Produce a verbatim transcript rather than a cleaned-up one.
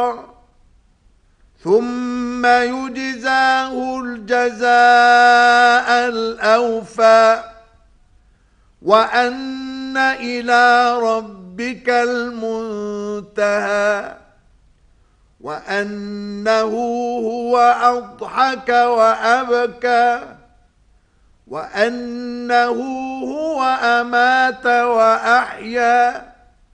ثم يجزاه الجزاء الأوفى وأن إلى ربك المنتهى وأنه هو أضحك وأبكى وأنه هو أمات وأحيا